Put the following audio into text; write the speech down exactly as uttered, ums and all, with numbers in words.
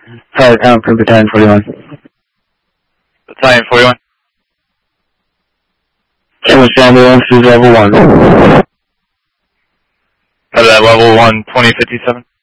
Fire count for Battalion forty-one. Battalion forty-one. Challenge ambulance is level one. Have that level one, twenty fifty-seven.